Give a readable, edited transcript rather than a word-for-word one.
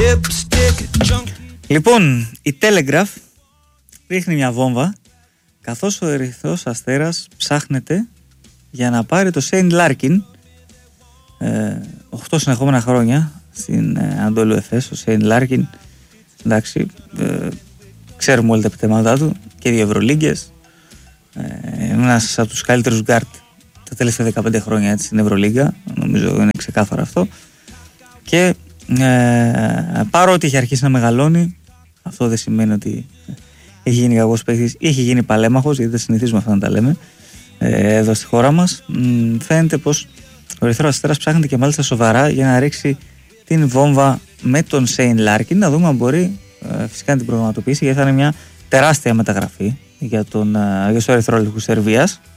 Λοιπόν, η Telegraph ρίχνει μια βόμβα καθώς ο Ερυθρός Αστέρας ψάχνεται για να πάρει το Σέιν Λάρκιν 8 συνεχόμενα χρόνια στην Ανατολού Εφές. Ο Σέιν Λάρκιν, εντάξει, ξέρουμε όλα τα επιτέματά του και οι Ευρωλίγκες, ένας από τους καλύτερους γκάρτ τα τελευταία 15 χρόνια έτσι, στην Ευρωλίγκα, νομίζω είναι ξεκάθαρο αυτό. Και παρότι έχει αρχίσει να μεγαλώνει, αυτό δεν σημαίνει ότι έχει γίνει κακός παίκτης, έχει γίνει παλέμαχος, γιατί δεν συνηθίζουμε αυτά να τα λέμε εδώ στη χώρα μας. Φαίνεται πως ο Ερυθρός Αστέρας ψάχνεται και μάλιστα σοβαρά για να ρίξει την βόμβα με τον Σέιν Λάρκιν, να δούμε αν μπορεί φυσικά να την προγραμματοποιήσει, γιατί θα είναι μια τεράστια μεταγραφή για τον Ερυθρόλευκο Σερβίας.